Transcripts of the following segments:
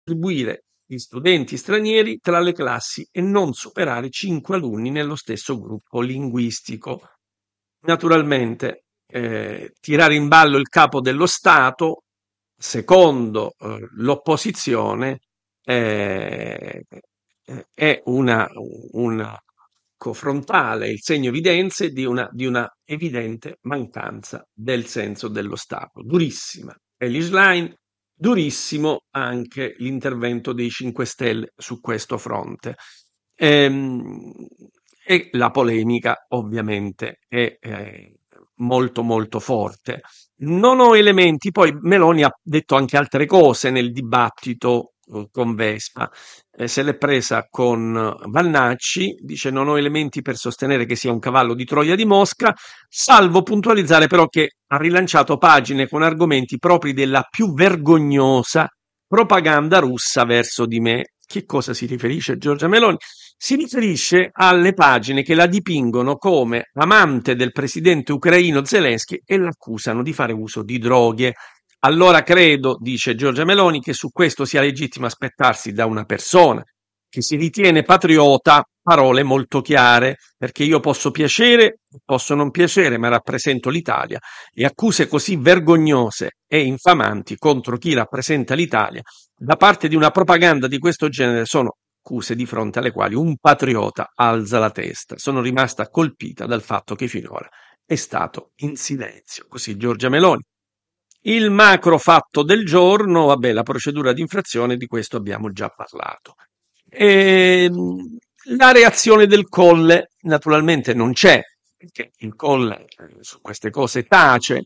distribuire gli studenti stranieri tra le classi e non superare 5 alunni nello stesso gruppo linguistico. Naturalmente, tirare in ballo il capo dello Stato, secondo l'opposizione, eh, è una frontale, il segno evidente di una evidente mancanza del senso dello Stato. Durissima Elly Schlein, durissimo anche l'intervento dei 5 Stelle su questo fronte. Ehm, E la polemica ovviamente è molto molto forte. Non ho elementi, poi Meloni ha detto anche altre cose nel dibattito con Vespa. Se l'è presa con Vannacci, dice non ho elementi per sostenere che sia un cavallo di Troia di Mosca, salvo puntualizzare però che ha rilanciato pagine con argomenti propri della più vergognosa propaganda russa verso di me. Che cosa si riferisce Giorgia Meloni? Si riferisce alle pagine che la dipingono come amante del presidente ucraino Zelensky e l'accusano di fare uso di droghe. Allora credo, dice Giorgia Meloni, che su questo sia legittimo aspettarsi da una persona che si ritiene patriota parole molto chiare, perché io posso piacere, posso non piacere, ma rappresento l'Italia, e accuse così vergognose e infamanti contro chi rappresenta l'Italia da parte di una propaganda di questo genere sono accuse di fronte alle quali un patriota alza la testa. Sono rimasta colpita dal fatto che finora è stato in silenzio. Così Giorgia Meloni. Il macro fatto del giorno, vabbè, la procedura di infrazione, di questo abbiamo già parlato. E, la reazione del Colle naturalmente non c'è, perché il Colle su queste cose tace.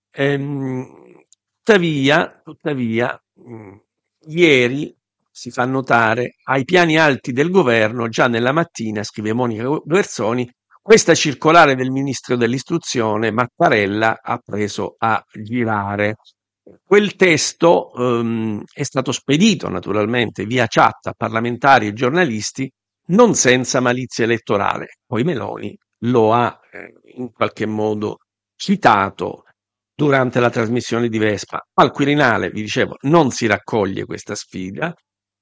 Tuttavia, ieri si fa notare ai piani alti del governo, già nella mattina, scrive Monica Guerzoni, questa circolare del ministro dell'istruzione Mattarella ha preso a girare. Quel testo è stato spedito naturalmente via chat a parlamentari e giornalisti, non senza malizia elettorale. Poi Meloni lo ha in qualche modo citato durante la trasmissione di Vespa. Al Quirinale, vi dicevo, non si raccoglie questa sfida.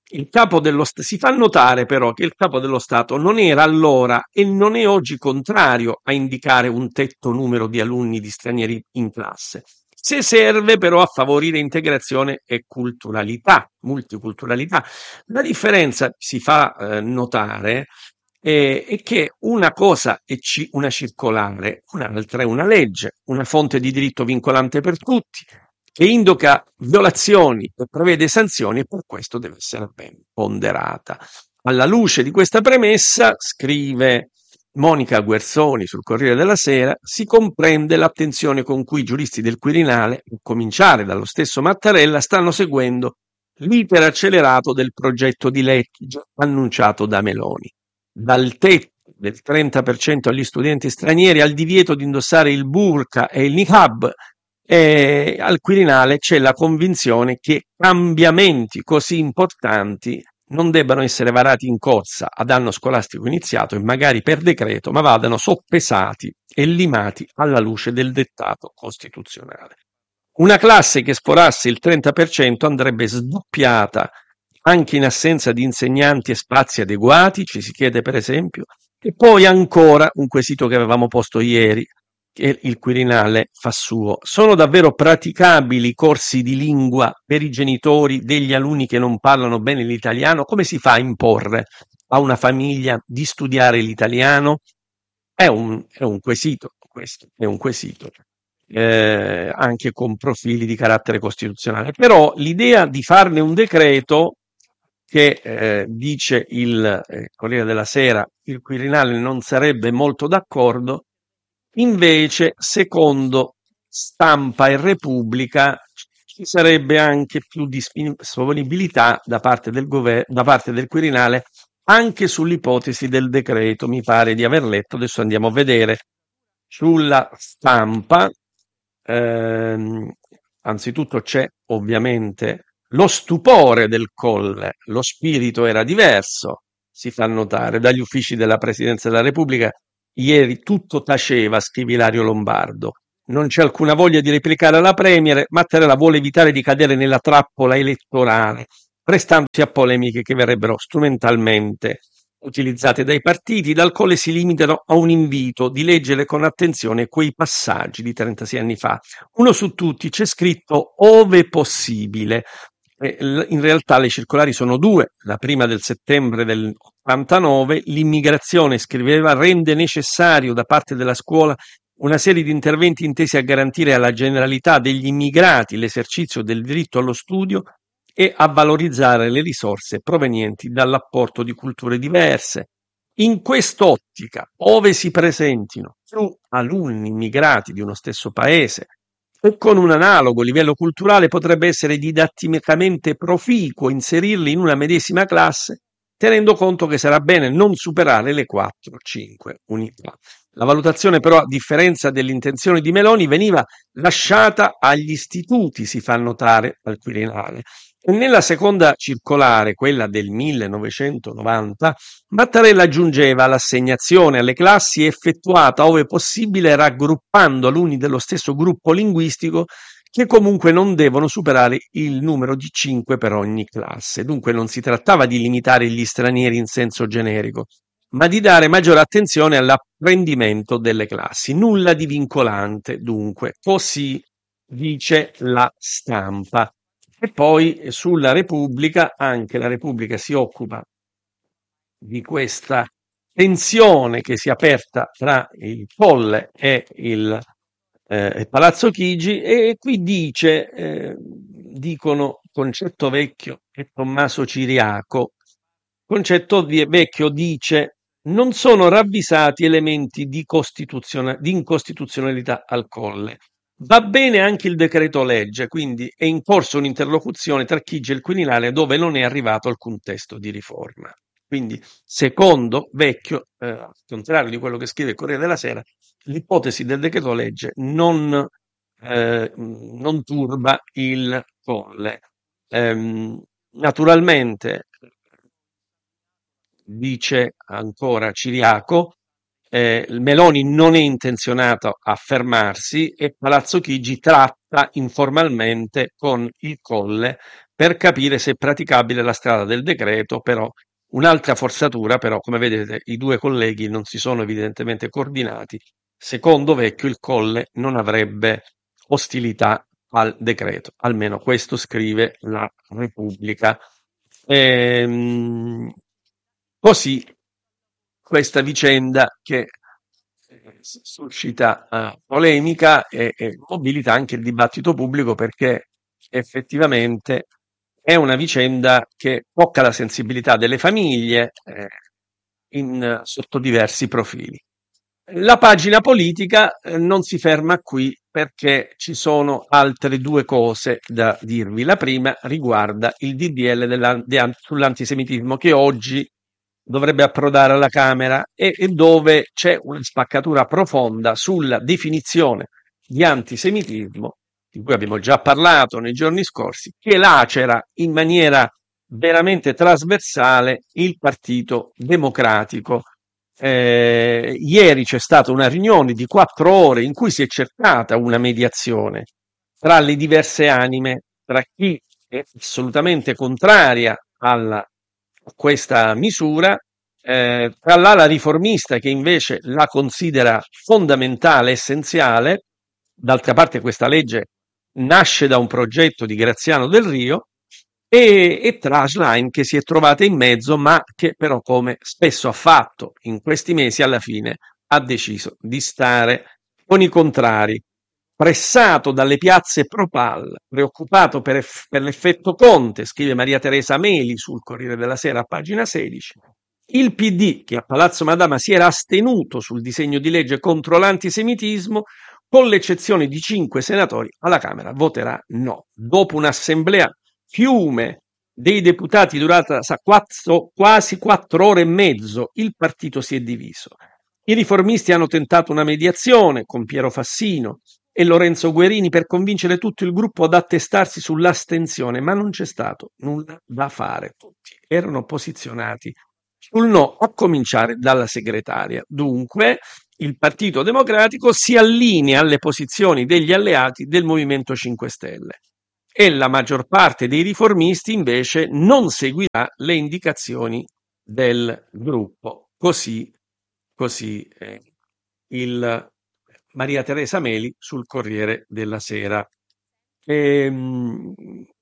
Si fa notare però che il capo dello Stato non era allora e non è oggi contrario a indicare un tetto numero di alunni di stranieri in classe. Se serve però a favorire integrazione e multiculturalità. La differenza si fa notare è che una cosa è una circolare, un'altra è una legge, una fonte di diritto vincolante per tutti, che indica violazioni e prevede sanzioni e per questo deve essere ben ponderata. Alla luce di questa premessa, scrive Monica Guerzoni sul Corriere della Sera, si comprende l'attenzione con cui i giuristi del Quirinale, a cominciare dallo stesso Mattarella, stanno seguendo l'iter accelerato del progetto di legge annunciato da Meloni. Dal tetto del 30% agli studenti stranieri al divieto di indossare il burqa e il niqab, al Quirinale c'è la convinzione che cambiamenti così importanti non debbano essere varati in corsa ad anno scolastico iniziato e magari per decreto, ma vadano soppesati e limati alla luce del dettato costituzionale. Una classe che sforasse il 30% andrebbe sdoppiata anche in assenza di insegnanti e spazi adeguati, ci si chiede per esempio, e poi ancora un quesito che avevamo posto ieri, che il Quirinale fa suo. Sono davvero praticabili corsi di lingua per i genitori degli alunni che non parlano bene l'italiano? Come si fa a imporre a una famiglia di studiare l'italiano? È un quesito, questo è un quesito. Anche con profili di carattere costituzionale. Però l'idea di farne un decreto che dice il Corriere della Sera, il Quirinale non sarebbe molto d'accordo, invece, secondo Stampa e Repubblica, ci sarebbe anche più disponibilità da parte da parte del Quirinale anche sull'ipotesi del decreto. Mi pare di aver letto, adesso andiamo a vedere sulla Stampa. Ehm, Anzitutto c'è ovviamente lo stupore del Colle, lo spirito era diverso, si fa notare dagli uffici della Presidenza della Repubblica. Ieri tutto taceva, scrive Ilario Lombardo. Non c'è alcuna voglia di replicare alla Premier. Mattarella vuole evitare di cadere nella trappola elettorale. prestandosi a polemiche che verrebbero strumentalmente utilizzate dai partiti, dal quale si limitano a un invito di leggere con attenzione quei passaggi di 36 anni fa. Uno su tutti c'è scritto ove possibile. In realtà le circolari sono due, la prima del settembre del 89, l'immigrazione, scriveva, rende necessario da parte della scuola una serie di interventi intesi a garantire alla generalità degli immigrati l'esercizio del diritto allo studio e a valorizzare le risorse provenienti dall'apporto di culture diverse. In quest'ottica, ove si presentino più alunni immigrati di uno stesso paese e con un analogo livello culturale, potrebbe essere didatticamente proficuo inserirli in una medesima classe, tenendo conto che sarà bene non superare le 4-5 unità. La valutazione però, a differenza dell'intenzione di Meloni, veniva lasciata agli istituti, si fa notare al Quirinale. E nella seconda circolare, quella del 1990, Mattarella aggiungeva l'assegnazione alle classi effettuata ove possibile raggruppando alunni dello stesso gruppo linguistico che comunque non devono superare il numero di 5 per ogni classe. Dunque non si trattava di limitare gli stranieri in senso generico, ma di dare maggiore attenzione all'apprendimento delle classi. Nulla di vincolante, dunque, così dice la stampa. E poi sulla Repubblica, anche la Repubblica si occupa di questa tensione che si è aperta tra il Colle e il Palazzo Chigi, e qui dicono Concetto Vecchio e Tommaso Ciriaco. Concetto Vecchio dice: non sono ravvisati elementi di incostituzionalità al Colle. Va bene anche il decreto legge, quindi è in corso un'interlocuzione tra Chigi e il Quirinale dove non è arrivato alcun testo di riforma. Quindi, secondo Vecchio, al contrario di quello che scrive il Corriere della Sera, l'ipotesi del decreto legge non turba il Colle. Naturalmente, dice ancora Ciriaco, Meloni non è intenzionato a fermarsi e Palazzo Chigi tratta informalmente con il Colle per capire se è praticabile la strada del decreto, però un'altra forzatura, però come vedete i due colleghi non si sono evidentemente coordinati. Secondo Vecchio il Colle non avrebbe ostilità al decreto, almeno questo scrive la Repubblica. Così questa vicenda che suscita polemica e mobilita anche il dibattito pubblico, perché effettivamente è una vicenda che tocca la sensibilità delle famiglie sotto diversi profili. La pagina politica non si ferma qui, perché ci sono altre due cose da dirvi. La prima riguarda il DDL sull'antisemitismo, che oggi dovrebbe approdare alla Camera e dove c'è una spaccatura profonda sulla definizione di antisemitismo, di cui abbiamo già parlato nei giorni scorsi, che lacera in maniera veramente trasversale il Partito Democratico. Ieri c'è stata una riunione di 4 ore in cui si è cercata una mediazione tra le diverse anime, tra chi è assolutamente contraria a questa misura, tra l'ala riformista che invece la considera fondamentale, essenziale. D'altra parte questa legge nasce da un progetto di Graziano Del Rio, e tra Schlein, che si è trovata in mezzo, ma che però, come spesso ha fatto in questi mesi, alla fine ha deciso di stare con i contrari. Pressato dalle piazze pro-PAL, preoccupato per l'effetto Conte, scrive Maria Teresa Meli sul Corriere della Sera a pagina 16, il PD, che a Palazzo Madama si era astenuto sul disegno di legge contro l'antisemitismo, con l'eccezione di 5 senatori, alla Camera voterà no. Dopo un'assemblea fiume dei deputati durata quasi 4 ore e mezzo, il partito si è diviso. I riformisti hanno tentato una mediazione con Piero Fassino e Lorenzo Guerini per convincere tutto il gruppo ad attestarsi sull'astensione, ma non c'è stato nulla da fare. Tutti erano posizionati sul no, a cominciare dalla segretaria. Dunque, il Partito Democratico si allinea alle posizioni degli alleati del Movimento 5 Stelle. e la maggior parte dei riformisti invece non seguirà le indicazioni del gruppo. Così il Maria Teresa Meli sul Corriere della Sera. Ehm,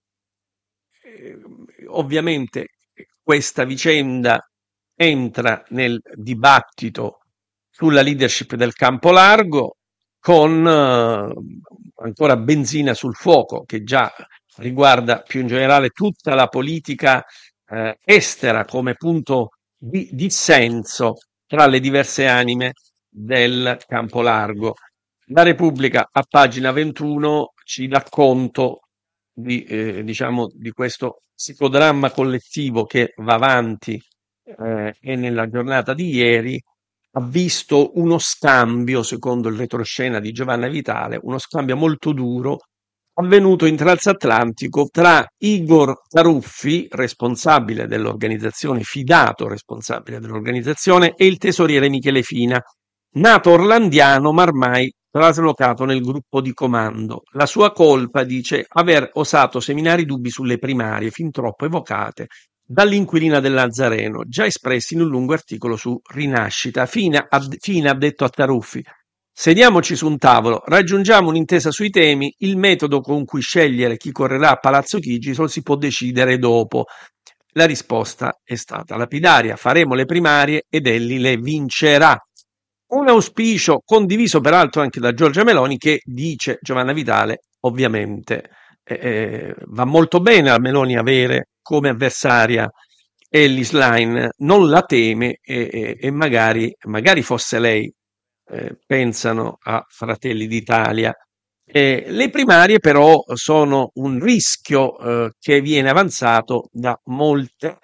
Ovviamente questa vicenda entra nel dibattito sulla leadership del campo largo con ancora benzina sul fuoco che già riguarda più in generale tutta la politica estera come punto di dissenso tra le diverse anime del campo largo. La Repubblica a pagina 21 ci dà conto diciamo, di questo psicodramma collettivo che va avanti e nella giornata di ieri ha visto uno scambio, secondo il retroscena di Giovanna Vitale, uno scambio molto duro avvenuto in transatlantico tra Igor Taruffi, responsabile dell'organizzazione, fidato responsabile dell'organizzazione, e il tesoriere Michele Fina, nato orlandiano ma ormai traslocato nel gruppo di comando. La sua colpa, dice, aver osato seminare dubbi sulle primarie, fin troppo evocate dall'inquilina del Nazareno, già espressi in un lungo articolo su Rinascita. Fina ha detto a Taruffi: sediamoci su un tavolo, raggiungiamo un'intesa sui temi, il metodo con cui scegliere chi correrà a Palazzo Chigi lo si può decidere dopo. La risposta è stata lapidaria: faremo le primarie ed egli le vincerà. Un auspicio condiviso peraltro anche da Giorgia Meloni, che dice Giovanna Vitale, ovviamente va molto bene a Meloni avere come avversaria Ellis Line, non la teme e magari fosse lei, pensano a Fratelli d'Italia. Le primarie però sono un rischio che viene avanzato da molte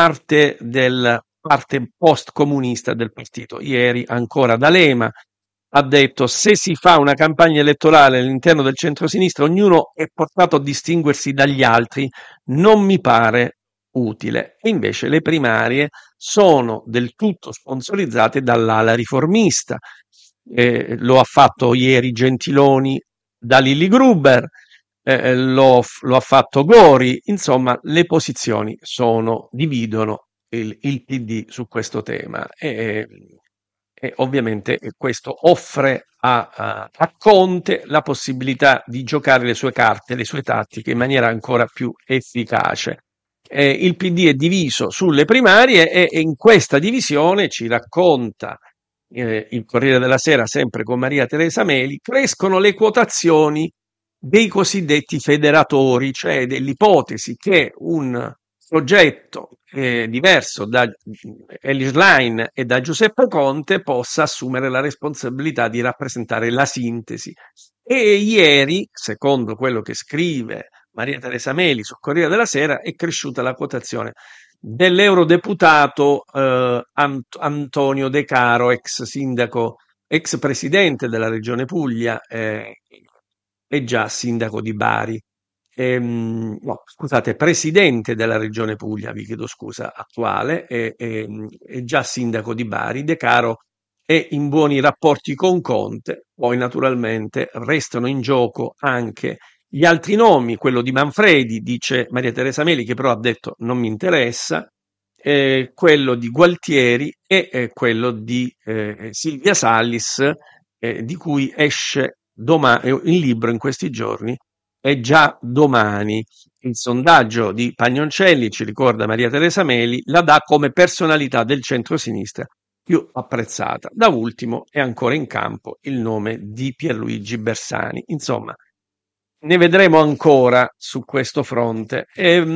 parte post-comunista del partito. Ieri ancora D'Alema ha detto: se si fa una campagna elettorale all'interno del centro-sinistra, ognuno è portato a distinguersi dagli altri, non mi pare utile. E invece le primarie sono del tutto sponsorizzate dall'ala riformista. Lo ha fatto ieri Gentiloni da Lilli Gruber, lo ha fatto Gori, insomma le posizioni dividono il PD su questo tema e ovviamente questo offre a Conte la possibilità di giocare le sue carte, le sue tattiche in maniera ancora più efficace. Il PD è diviso sulle primarie e in questa divisione ci racconta il Corriere della Sera, sempre con Maria Teresa Meli, crescono le quotazioni dei cosiddetti federatori, cioè dell'ipotesi che un progetto diverso da Ellis Line e da Giuseppe Conte possa assumere la responsabilità di rappresentare la sintesi. E ieri, secondo quello che scrive Maria Teresa Meli sul Corriere della Sera, è cresciuta la quotazione dell'eurodeputato Antonio De Caro, ex sindaco, ex presidente della regione Puglia e già sindaco di Bari. No, scusate, presidente della regione Puglia, vi chiedo scusa, attuale, e già sindaco di Bari. De Caro è in buoni rapporti con Conte, poi naturalmente restano in gioco anche gli altri nomi, quello di Manfredi, dice Maria Teresa Meli, che però ha detto non mi interessa, quello di Gualtieri e quello di Silvia Sallis, di cui esce il libro in questi giorni, è già domani. Il sondaggio di Pagnoncelli, ci ricorda Maria Teresa Meli, la dà come personalità del centro-sinistra più apprezzata. Da ultimo è ancora in campo il nome di Pierluigi Bersani. Insomma, ne vedremo ancora su questo fronte.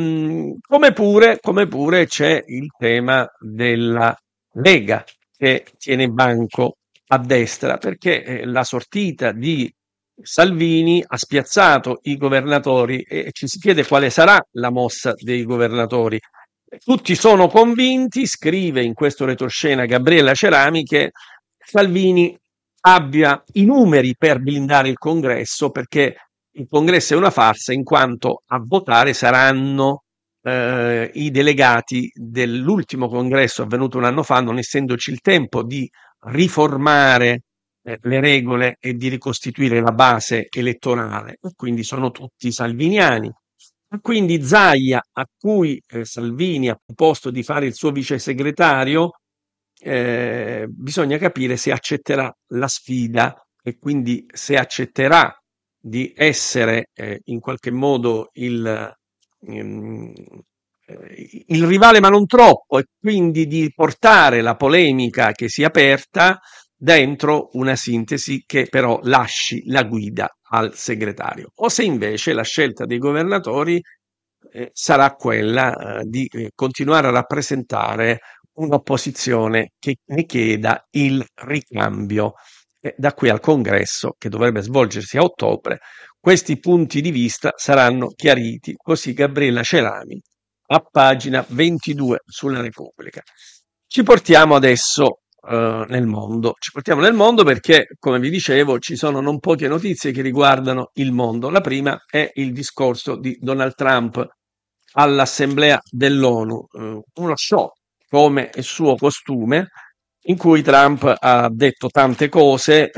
Come pure c'è il tema della Lega che tiene banco a destra, perché la sortita di Salvini ha spiazzato i governatori e ci si chiede quale sarà la mossa dei governatori. Tutti sono convinti, scrive in questo retroscena Gabriella Cerami, che Salvini abbia i numeri per blindare il congresso, perché il congresso è una farsa in quanto a votare saranno i delegati dell'ultimo congresso avvenuto un anno fa, non essendoci il tempo di riformare le regole e di ricostituire la base elettorale, e quindi sono tutti salviniani. E quindi Zaia, a cui Salvini ha proposto di fare il suo vice segretario, bisogna capire se accetterà la sfida e quindi se accetterà di essere in qualche modo ehm, il rivale, ma non troppo, e quindi di portare la polemica che si è aperta dentro una sintesi che però lasci la guida al segretario, o se invece la scelta dei governatori sarà quella di continuare a rappresentare un'opposizione che ne chieda il ricambio. Da qui al congresso, che dovrebbe svolgersi a ottobre, questi punti di vista saranno chiariti. Così Gabriella Celani a pagina 22 sulla Repubblica. Ci portiamo adesso nel mondo. Ci portiamo nel mondo perché, come vi dicevo, ci sono non poche notizie che riguardano il mondo. La prima è il discorso di Donald Trump all'Assemblea dell'ONU, uno show come è suo costume, in cui Trump ha detto tante cose,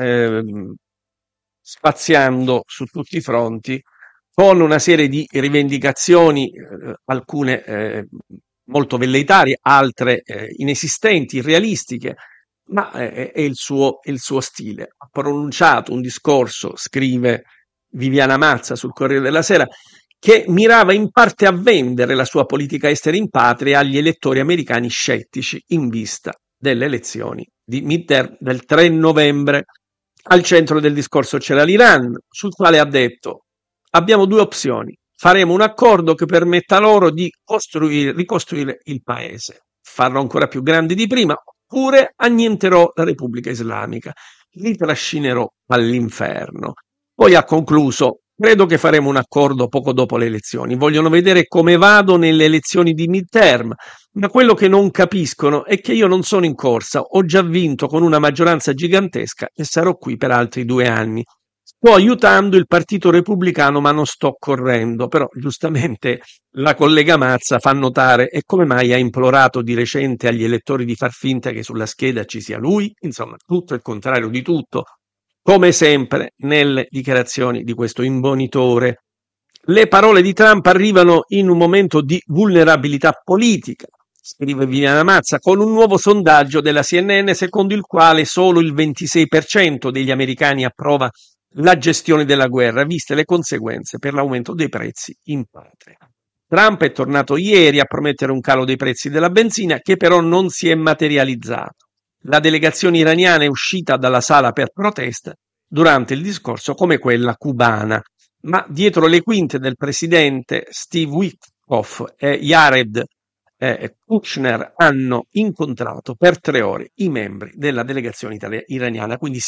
spaziando su tutti i fronti, con una serie di rivendicazioni, alcune molto velleitarie, altre inesistenti, irrealistiche, ma è il suo stile. Ha pronunciato un discorso, scrive Viviana Mazza sul Corriere della Sera, che mirava in parte a vendere la sua politica estera in patria agli elettori americani scettici in vista delle elezioni di midterm del 3 novembre. Al centro del discorso c'era l'Iran, sul quale ha detto: abbiamo due opzioni, faremo un accordo che permetta loro di ricostruire il paese, farlo ancora più grande di prima, oppure annienterò la Repubblica Islamica, li trascinerò all'inferno. Poi ha concluso: credo che faremo un accordo poco dopo le elezioni. Vogliono vedere come vado nelle elezioni di midterm, ma quello che non capiscono è che io non sono in corsa, ho già vinto con una maggioranza gigantesca e sarò qui per altri 2 anni. Sto aiutando il Partito Repubblicano, ma non sto correndo. Però giustamente la collega Mazza fa notare: e come mai ha implorato di recente agli elettori di far finta che sulla scheda ci sia lui? Insomma, tutto il contrario di tutto, come sempre nelle dichiarazioni di questo imbonitore. Le parole di Trump arrivano in un momento di vulnerabilità politica, scrive Viviana Mazza, con un nuovo sondaggio della CNN secondo il quale solo il 26% degli americani approva la gestione della guerra, viste le conseguenze per l'aumento dei prezzi in patria. Trump è tornato ieri a promettere un calo dei prezzi della benzina, che però non si è materializzato. La delegazione iraniana è uscita dalla sala per protesta durante il discorso, come quella cubana, ma dietro le quinte del presidente Steve Witkoff e Jared Kushner hanno incontrato per 3 ore i membri della delegazione iraniana, quindi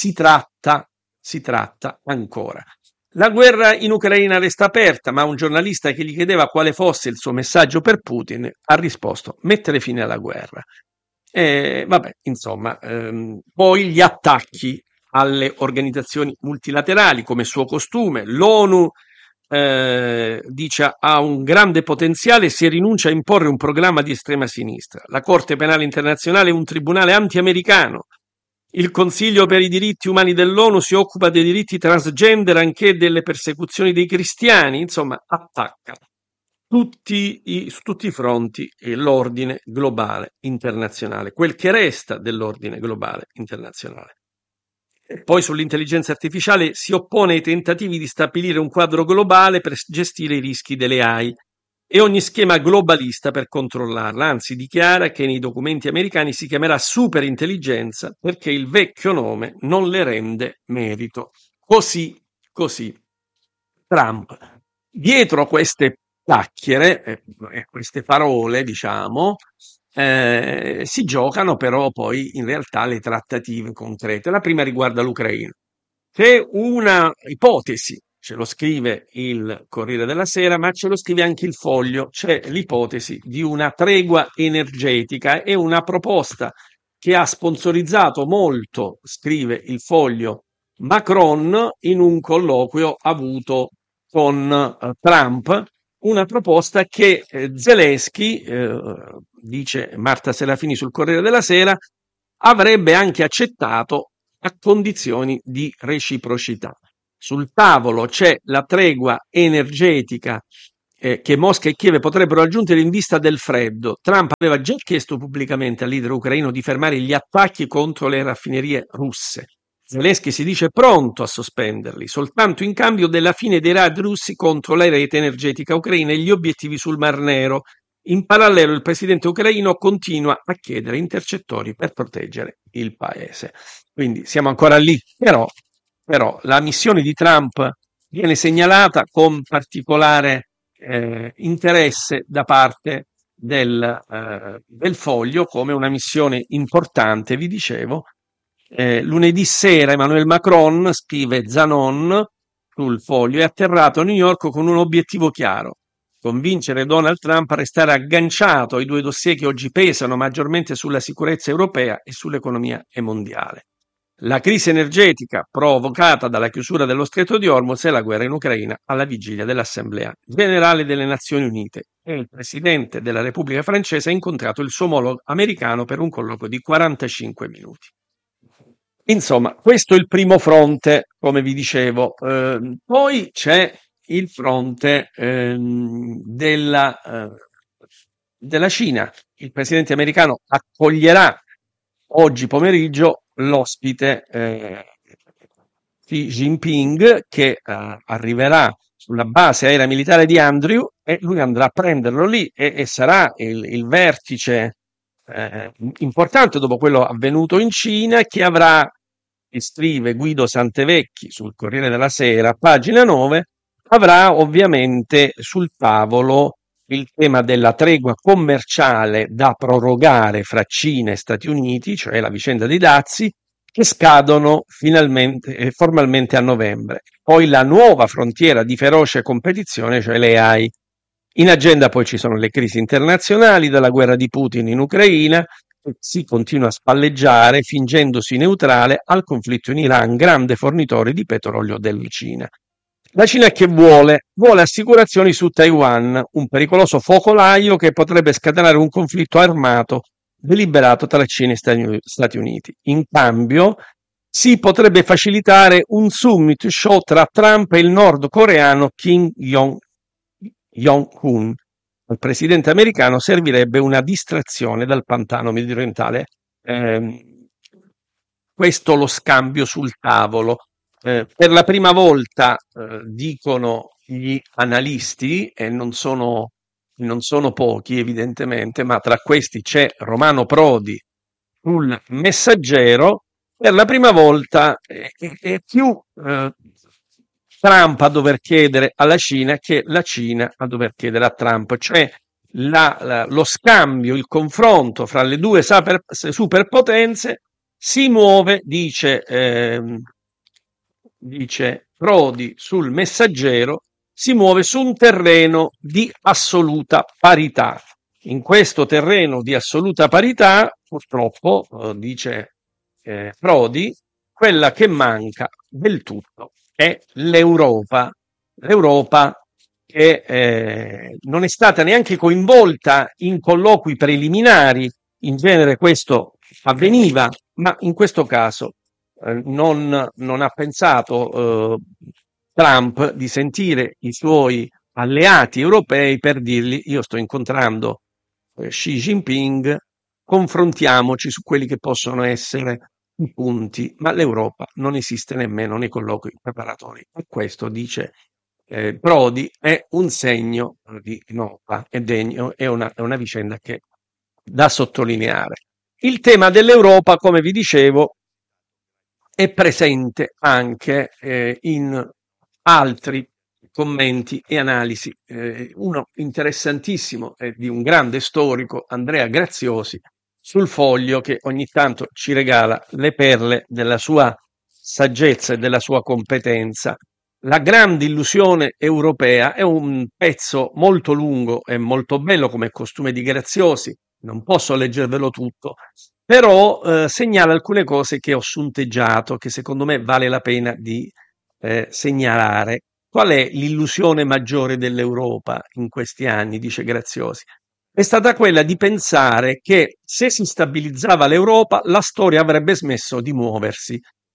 si tratta ancora. La guerra in Ucraina resta aperta, ma un giornalista che gli chiedeva quale fosse il suo messaggio per Putin ha risposto: mettere fine alla guerra. Vabbè, insomma, poi gli attacchi alle organizzazioni multilaterali, come suo costume. L'ONU dice ha un grande potenziale se rinuncia a imporre un programma di estrema sinistra. La Corte Penale Internazionale è un tribunale anti-americano. Il Consiglio per i diritti umani dell'ONU si occupa dei diritti transgender, anche delle persecuzioni dei cristiani. Insomma, attacca su tutti i fronti l'ordine globale internazionale, quel che resta dell'ordine globale internazionale. E poi sull'intelligenza artificiale si oppone ai tentativi di stabilire un quadro globale per gestire i rischi delle AI e ogni schema globalista per controllarla, anzi dichiara che nei documenti americani si chiamerà superintelligenza perché il vecchio nome non le rende merito. Così Trump. Dietro queste chiacchiere e queste parole, diciamo, si giocano però poi in realtà le trattative concrete. La prima riguarda l'Ucraina. C'è una ipotesi, ce lo scrive il Corriere della Sera, ma ce lo scrive anche il Foglio, c'è l'ipotesi di una tregua energetica e una proposta che ha sponsorizzato molto, scrive il Foglio, Macron in un colloquio avuto con Trump, una proposta che Zelensky, dice Marta Serafini sul Corriere della Sera, avrebbe anche accettato a condizioni di reciprocità. Sul tavolo c'è la tregua energetica che Mosca e Kiev potrebbero raggiungere in vista del freddo. Trump aveva già chiesto pubblicamente al leader ucraino di fermare gli attacchi contro le raffinerie russe. Zelensky si dice pronto a sospenderli, soltanto in cambio della fine dei raid russi contro la rete energetica ucraina e gli obiettivi sul Mar Nero. In parallelo il presidente ucraino continua a chiedere intercettori per proteggere il paese. Quindi siamo ancora lì, però la missione di Trump viene segnalata con particolare interesse da parte del Foglio come una missione importante, vi dicevo. Lunedì sera Emmanuel Macron, scrive Zanon sul Foglio, è atterrato a New York con un obiettivo chiaro: convincere Donald Trump a restare agganciato ai due dossier che oggi pesano maggiormente sulla sicurezza europea e sull'economia mondiale. La crisi energetica provocata dalla chiusura dello Stretto di Hormuz e la guerra in Ucraina alla vigilia dell'Assemblea Generale delle Nazioni Unite, e il presidente della Repubblica Francese ha incontrato il suo omologo americano per un colloquio di 45 minuti. Insomma, questo è il primo fronte, come vi dicevo. Poi c'è il fronte della Cina. Il presidente americano accoglierà oggi pomeriggio l'ospite Xi Jinping, che arriverà sulla base aerea militare di Andrew, e lui andrà a prenderlo lì e sarà il vertice importante dopo quello avvenuto in Cina, che avrà, scrive Guido Santevecchi sul Corriere della Sera, pagina 9, avrà ovviamente sul tavolo il tema della tregua commerciale da prorogare fra Cina e Stati Uniti, cioè la vicenda dei dazi, che scadono finalmente, formalmente a novembre. Poi la nuova frontiera di feroce competizione, cioè le AI. In agenda poi ci sono le crisi internazionali, dalla guerra di Putin in Ucraina, che si continua a spalleggiare fingendosi neutrale al conflitto in Iran, grande fornitore di petrolio della Cina. La Cina che vuole assicurazioni su Taiwan, un pericoloso focolaio che potrebbe scatenare un conflitto armato deliberato tra Cina e Stati Uniti. In cambio, si potrebbe facilitare un summit show tra Trump e il nordcoreano Kim Jong-un. Al presidente americano servirebbe una distrazione dal pantano mediorientale. Questo lo scambio sul tavolo. Per la prima volta, dicono gli analisti, e non sono pochi evidentemente, ma tra questi c'è Romano Prodi sul Messaggero, per la prima volta è più Trump a dover chiedere alla Cina che la Cina a dover chiedere a Trump, cioè lo scambio, il confronto fra le due superpotenze si muove, dice Prodi sul Messaggero, si muove su un terreno di assoluta parità. In questo terreno di assoluta parità, purtroppo, dice Prodi, quella che manca del tutto è l'Europa. L'Europa che non è stata neanche coinvolta in colloqui preliminari, in genere questo avveniva, ma in questo caso non ha pensato Trump di sentire i suoi alleati europei per dirgli: io sto incontrando Xi Jinping, confrontiamoci su quelli che possono essere i punti, ma l'Europa non esiste nemmeno nei colloqui preparatori. E questo, dice Prodi, è un segno di nota, è una vicenda che da sottolineare. Il tema dell'Europa, come vi dicevo, è presente anche in altri commenti e analisi. Uno interessantissimo è di un grande storico, Andrea Graziosi, sul Foglio, che ogni tanto ci regala le perle della sua saggezza e della sua competenza. La grande illusione europea è un pezzo molto lungo e molto bello, come costume di Graziosi, non posso leggervelo tutto, però segnala alcune cose che ho sunteggiato, che secondo me vale la pena di segnalare. Qual è l'illusione maggiore dell'Europa in questi anni, dice Graziosi? È stata quella di pensare che se si stabilizzava l'Europa, la storia avrebbe smesso di muoversi.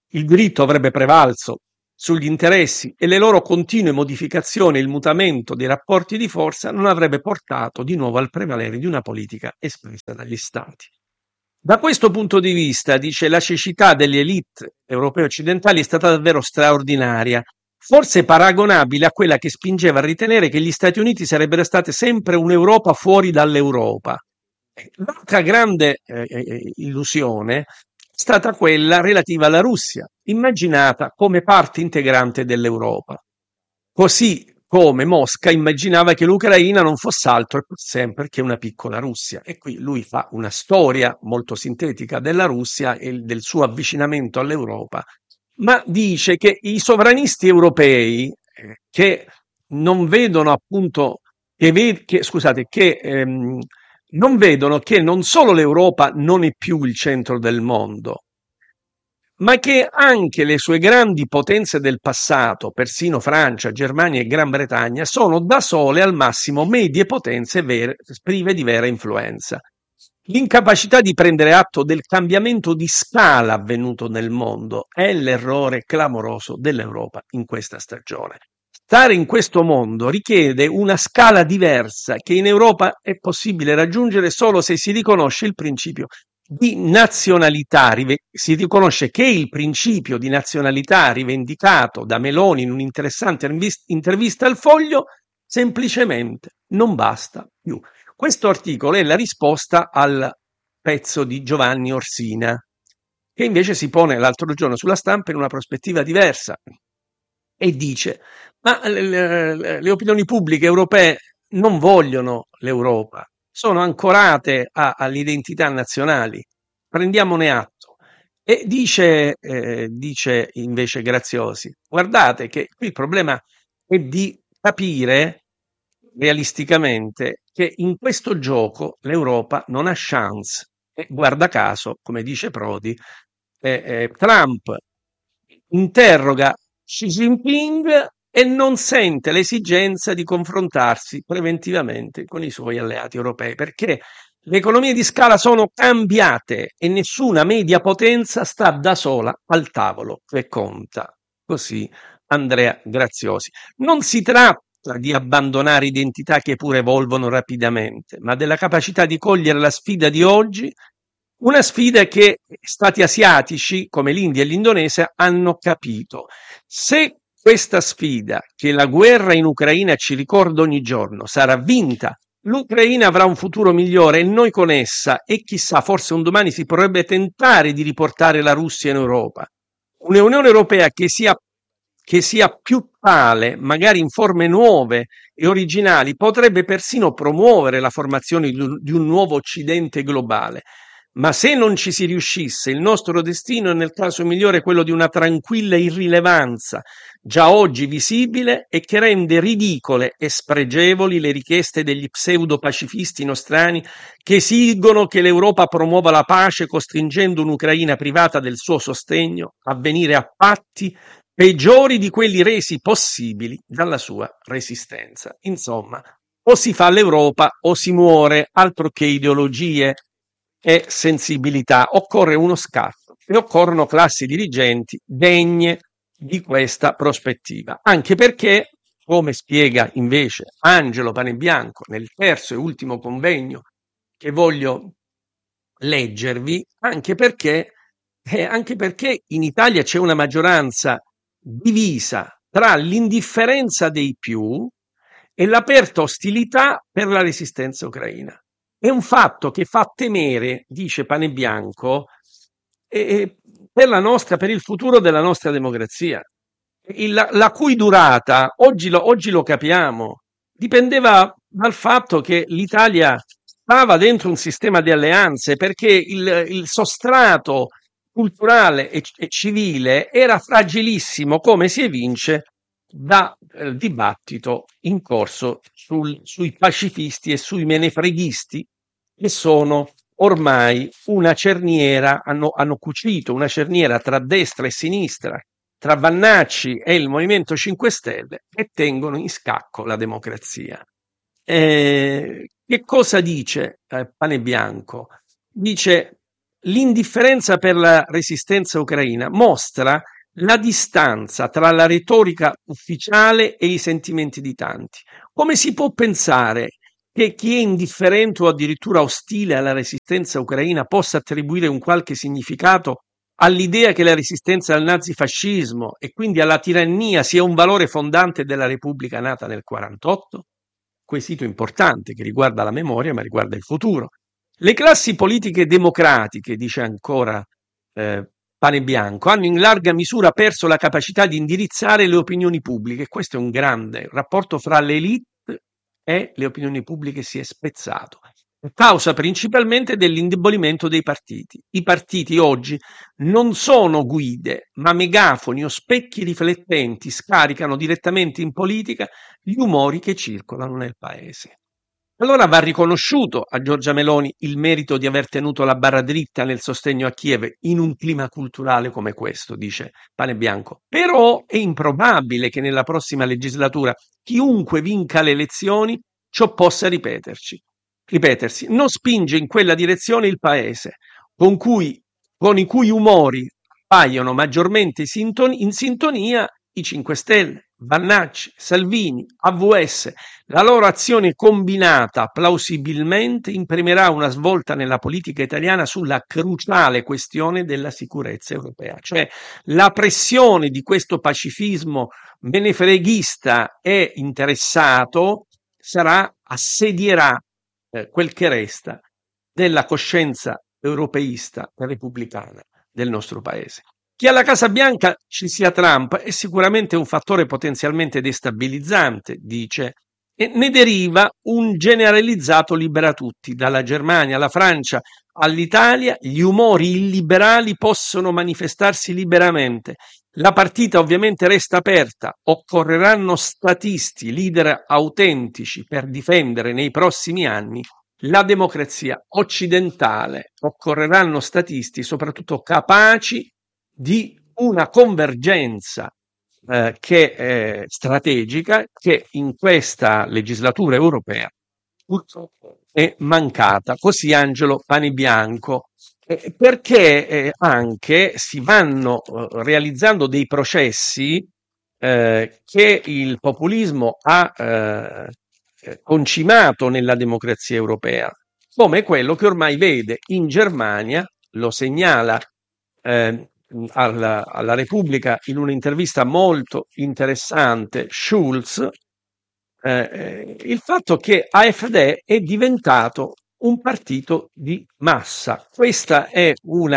Il diritto avrebbe prevalso sugli interessi e le loro continue modificazioni e il mutamento dei rapporti di forza non avrebbe portato di nuovo al prevalere di una politica espressa dagli stati. Da questo punto di vista, dice, la cecità delle elite europee occidentali è stata davvero straordinaria, forse paragonabile a quella che spingeva a ritenere che gli Stati Uniti sarebbero state sempre un'Europa fuori dall'Europa. L'altra grande illusione è stata quella relativa alla Russia, immaginata come parte integrante dell'Europa. Così come Mosca immaginava che l'Ucraina non fosse altro e pur sempre che una piccola Russia. E qui lui fa una storia molto sintetica della Russia e del suo avvicinamento all'Europa, ma dice che i sovranisti europei che non vedono appunto scusate, che non vedono che non solo l'Europa non è più il centro del mondo, ma che anche le sue grandi potenze del passato, persino Francia, Germania e Gran Bretagna, sono da sole al massimo medie potenze prive di vera influenza. L'incapacità di prendere atto del cambiamento di scala avvenuto nel mondo è l'errore clamoroso dell'Europa in questa stagione. Stare in questo mondo richiede una scala diversa che in Europa è possibile raggiungere solo se si riconosce il principio di nazionalità, si riconosce che il principio di nazionalità rivendicato da Meloni in un'interessante intervista al Foglio semplicemente non basta più. Questo articolo è la risposta al pezzo di Giovanni Orsina, che invece si pone l'altro giorno sulla Stampa in una prospettiva diversa e dice: ma le opinioni pubbliche europee non vogliono l'Europa, sono ancorate all'identità nazionali, prendiamone atto. E dice invece Graziosi: guardate che qui il problema è di capire realisticamente che in questo gioco l'Europa non ha chance. E guarda caso, come dice Prodi, Trump interroga Xi Jinping e non sente l'esigenza di confrontarsi preventivamente con i suoi alleati europei, perché le economie di scala sono cambiate e nessuna media potenza sta da sola al tavolo che conta. Così Andrea Graziosi. Non si tratta di abbandonare identità che pure evolvono rapidamente, ma della capacità di cogliere la sfida di oggi, una sfida che stati asiatici come l'India e l'Indonesia hanno capito. Se questa sfida, che la guerra in Ucraina ci ricorda ogni giorno, sarà vinta, l'Ucraina avrà un futuro migliore e noi con essa, e chissà, forse un domani si potrebbe tentare di riportare la Russia in Europa. Un'Unione Europea che sia più tale, magari in forme nuove e originali, potrebbe persino promuovere la formazione di un nuovo Occidente globale. Ma se non ci si riuscisse, il nostro destino è nel caso migliore quello di una tranquilla irrilevanza, già oggi visibile e che rende ridicole e spregevoli le richieste degli pseudo-pacifisti nostrani che esigono che l'Europa promuova la pace costringendo un'Ucraina privata del suo sostegno a venire a patti peggiori di quelli resi possibili dalla sua resistenza. Insomma, o si fa l'Europa o si muore, altro che ideologie e sensibilità. Occorre uno scatto e occorrono classi dirigenti degne di questa prospettiva, anche perché, come spiega invece Angelo Panebianco nel terzo e ultimo convegno che voglio leggervi, anche perché in Italia c'è una maggioranza divisa tra l'indifferenza dei più e l'aperta ostilità per la resistenza ucraina. È un fatto che fa temere, dice Panebianco, per il futuro della nostra democrazia, la cui durata, oggi lo capiamo, dipendeva dal fatto che l'Italia stava dentro un sistema di alleanze, perché il sostrato culturale e civile era fragilissimo, come si evince dal dibattito in corso sui pacifisti e sui menefreghisti, che sono ormai una cerniera, hanno cucito una cerniera tra destra e sinistra, tra Vannacci e il Movimento 5 Stelle, e tengono in scacco la democrazia. Che cosa dice Panebianco? Dice: l'indifferenza per la resistenza ucraina mostra la distanza tra la retorica ufficiale e i sentimenti di tanti. Come si può pensare che chi è indifferente o addirittura ostile alla resistenza ucraina possa attribuire un qualche significato all'idea che la resistenza al nazifascismo e quindi alla tirannia sia un valore fondante della Repubblica nata nel 48? Quesito importante che riguarda la memoria ma riguarda il futuro. Le classi politiche democratiche, dice ancora Panebianco, hanno in larga misura perso la capacità di indirizzare le opinioni pubbliche. Questo è un grande rapporto fra l'elite e le opinioni pubbliche si è spezzato. Causa principalmente dell'indebolimento dei partiti. I partiti oggi non sono guide, ma megafoni o specchi riflettenti scaricano direttamente in politica gli umori che circolano nel paese. Allora va riconosciuto a Giorgia Meloni il merito di aver tenuto la barra dritta nel sostegno a Kiev in un clima culturale come questo, dice Panebianco. Però è improbabile che nella prossima legislatura chiunque vinca le elezioni ciò possa ripetersi. Non spinge in quella direzione il paese, con i cui umori appaiono maggiormente in sintonia i 5 Stelle, Vannacci, Salvini, AVS. La loro azione combinata plausibilmente imprimerà una svolta nella politica italiana sulla cruciale questione della sicurezza europea, cioè la pressione di questo pacifismo menefreghista e interessato assedierà quel che resta della coscienza europeista e repubblicana del nostro paese. Che alla Casa Bianca ci sia Trump è sicuramente un fattore potenzialmente destabilizzante, dice, e ne deriva un generalizzato libera tutti, dalla Germania alla Francia all'Italia, gli umori illiberali possono manifestarsi liberamente. La partita ovviamente resta aperta, occorreranno statisti, leader autentici per difendere nei prossimi anni la democrazia occidentale, occorreranno statisti soprattutto capaci di una convergenza che è strategica che in questa legislatura europea purtroppo è mancata. Così Angelo Panebianco, perché anche si vanno realizzando dei processi che il populismo ha concimato nella democrazia europea, come quello che ormai vede in Germania, lo segnala alla Repubblica in un'intervista molto interessante Schulz, il fatto che AfD è diventato un partito di massa. Questa è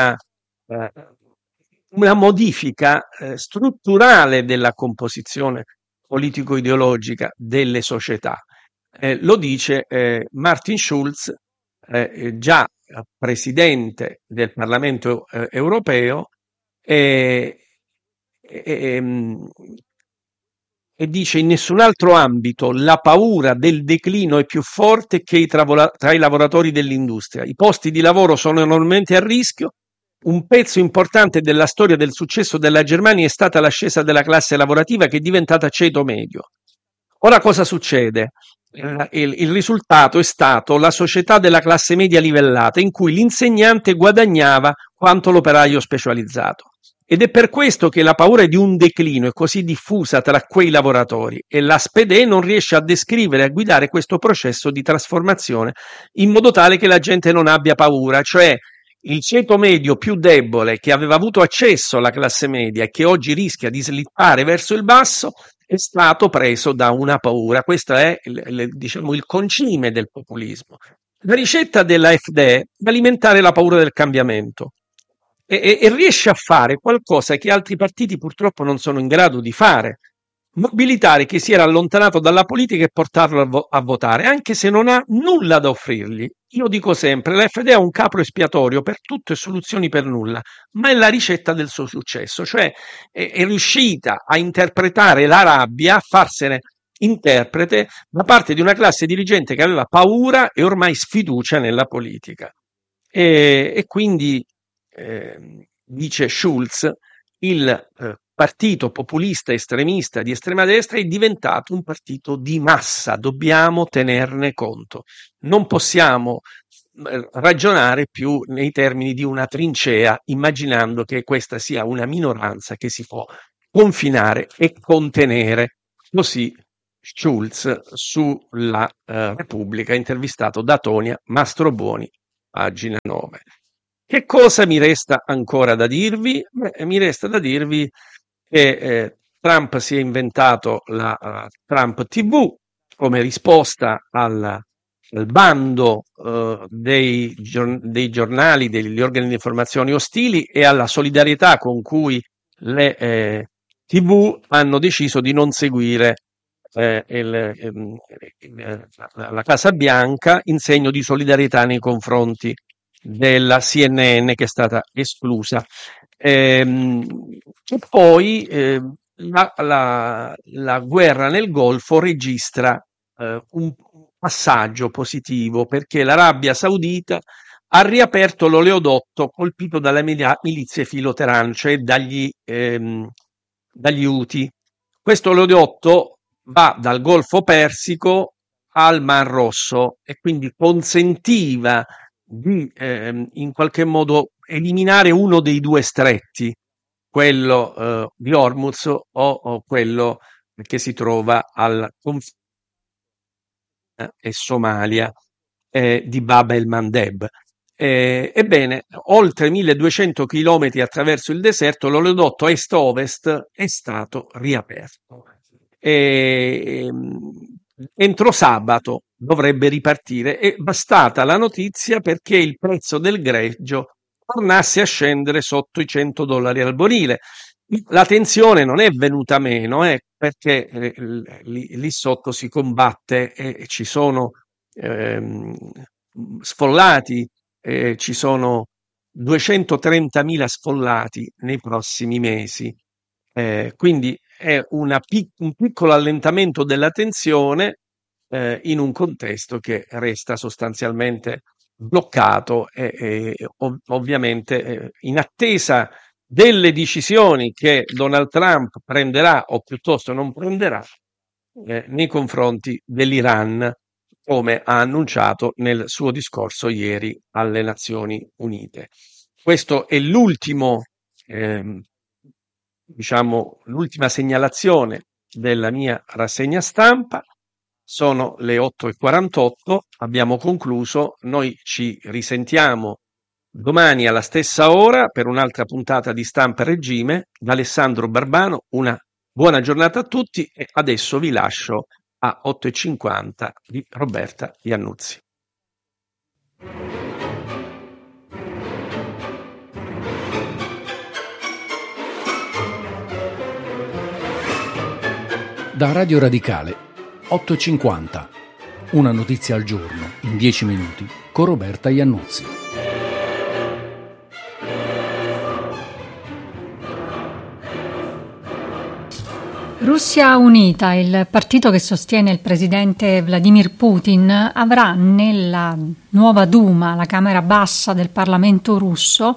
una modifica strutturale della composizione politico-ideologica delle società. Lo dice Martin Schulz, già presidente del Parlamento europeo, e, e, e dice: in nessun altro ambito la paura del declino è più forte che tra i lavoratori dell'industria. I posti di lavoro sono enormemente a rischio. Un pezzo importante della storia del successo della Germania è stata l'ascesa della classe lavorativa, che è diventata ceto medio. Ora cosa succede? Il risultato è stato la società della classe media livellata, in cui l'insegnante guadagnava quanto l'operaio specializzato. Ed è per questo che la paura di un declino è così diffusa tra quei lavoratori, e la SPD non riesce a descrivere e a guidare questo processo di trasformazione in modo tale che la gente non abbia paura, cioè il ceto medio più debole, che aveva avuto accesso alla classe media e che oggi rischia di slittare verso il basso, è stato preso da una paura. Questo è diciamo, il concime del populismo. La ricetta dell'AfD è alimentare la paura del cambiamento e riesce a fare qualcosa che altri partiti purtroppo non sono in grado di fare: mobilitare chi si era allontanato dalla politica e portarlo a votare, anche se non ha nulla da offrirgli. Io dico sempre, l'AfD è un capro espiatorio per tutto e soluzioni per nulla, ma è la ricetta del suo successo, cioè è riuscita a interpretare la rabbia, a farsene interprete da parte di una classe dirigente che aveva paura e ormai sfiducia nella politica. E quindi, dice Schulz, il partito populista estremista di estrema destra è diventato un partito di massa, dobbiamo tenerne conto. Non possiamo ragionare più nei termini di una trincea, immaginando che questa sia una minoranza che si può confinare e contenere. Così Schulz sulla Repubblica, intervistato da Tonia Mastrobuoni, pagina 9. Che cosa mi resta ancora da dirvi? Beh, mi resta da dirvi che Trump si è inventato la Trump TV come risposta al bando dei giornali, degli organi di informazione ostili e alla solidarietà con cui le TV hanno deciso di non seguire la Casa Bianca in segno di solidarietà nei confronti della CNN che è stata esclusa. E poi la guerra nel Golfo registra un passaggio positivo perché l'Arabia Saudita ha riaperto l'oleodotto colpito dalle milizie filo-Teheran, cioè dagli Houthi. Questo oleodotto va dal Golfo Persico al Mar Rosso e quindi consentiva di in qualche modo eliminare uno dei due stretti, quello di Hormuz o quello che si trova al confine e Somalia di Bab el-Mandeb. Ebbene, oltre 1200 chilometri attraverso il deserto, l'oleodotto est-ovest è stato riaperto. Entro sabato dovrebbe ripartire e bastata la notizia perché il prezzo del greggio tornasse a scendere sotto i $100 al barile. La tensione non è venuta meno, perché lì sotto si combatte e ci sono sfollati, ci sono 230.000 sfollati nei prossimi mesi. Quindi è un piccolo allentamento della tensione in un contesto che resta sostanzialmente bloccato e ovviamente in attesa delle decisioni che Donald Trump prenderà o piuttosto non prenderà nei confronti dell'Iran, come ha annunciato nel suo discorso ieri alle Nazioni Unite. Questo è l'ultima segnalazione della mia rassegna stampa. Sono le 8:48, abbiamo concluso, noi ci risentiamo domani alla stessa ora per un'altra puntata di Stampa Regime. Da Alessandro Barbano, una buona giornata a tutti e adesso vi lascio a 8:50 di Roberta Iannuzzi. Da Radio Radicale 8:50, una notizia al giorno in 10 minuti con Roberta Iannuzzi. Russia Unita, il partito che sostiene il presidente Vladimir Putin, avrà nella nuova Duma, la Camera bassa del Parlamento russo,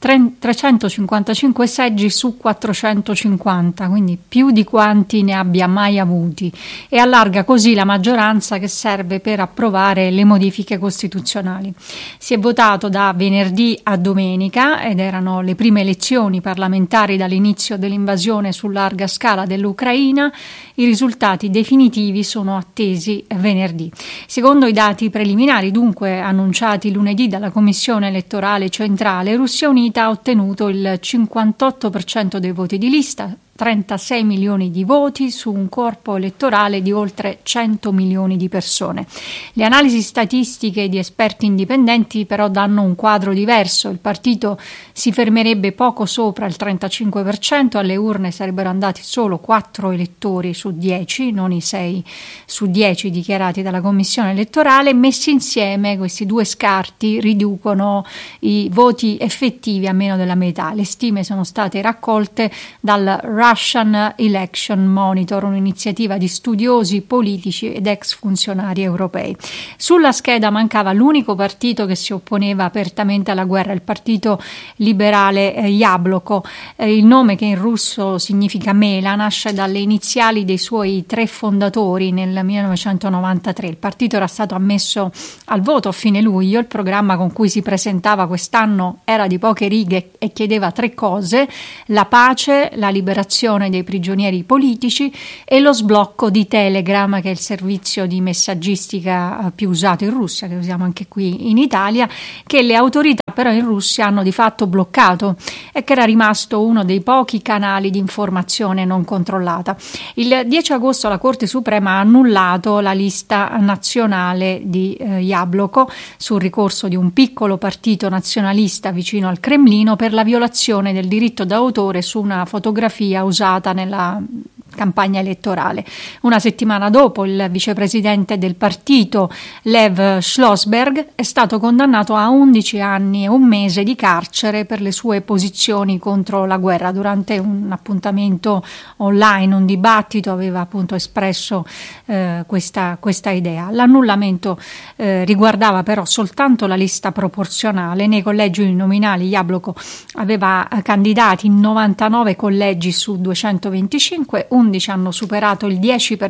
355 seggi su 450, quindi più di quanti ne abbia mai avuti, e allarga così la maggioranza che serve per approvare le modifiche costituzionali. Si è votato da venerdì a domenica ed erano le prime elezioni parlamentari dall'inizio dell'invasione su larga scala dell'Ucraina. I risultati definitivi sono attesi venerdì. Secondo i dati preliminari, dunque annunciati lunedì dalla Commissione elettorale centrale, Russia Unita ha ottenuto il 58% dei voti di lista, 36 milioni di voti su un corpo elettorale di oltre 100 milioni di persone. Le analisi statistiche di esperti indipendenti però danno un quadro diverso. Il partito si fermerebbe poco sopra il 35%, alle urne sarebbero andati solo 4 elettori su 10, non i 6 su 10 dichiarati dalla Commissione elettorale. Messi insieme questi due scarti riducono i voti effettivi a meno della metà. Le stime sono state raccolte dal Russian Election Monitor, un'iniziativa di studiosi politici ed ex funzionari europei. Sulla scheda mancava l'unico partito che si opponeva apertamente alla guerra, il partito liberale Yabloko. Il nome, che in russo significa mela, nasce dalle iniziali dei suoi 3 fondatori nel 1993. Il partito era stato ammesso al voto a fine luglio. Il programma con cui si presentava quest'anno era di poche righe e chiedeva 3 cose: la pace, la liberazione dei prigionieri politici e lo sblocco di Telegram, che è il servizio di messaggistica più usato in Russia, che usiamo anche qui in Italia, che le autorità però in Russia hanno di fatto bloccato e che era rimasto uno dei pochi canali di informazione non controllata. Il 10 agosto la Corte Suprema ha annullato la lista nazionale di Yabloko sul ricorso di un piccolo partito nazionalista vicino al Cremlino per la violazione del diritto d'autore su una fotografia usata nella campagna elettorale. Una settimana dopo, il vicepresidente del partito, Lev Schlossberg, è stato condannato a 11 anni e un mese di carcere per le sue posizioni contro la guerra. Durante un appuntamento online, un dibattito, aveva appunto espresso questa idea. L'annullamento riguardava però soltanto la lista proporzionale. Nei collegi uninominali Yabloko aveva candidati in 99 collegi su 225, 11 hanno superato il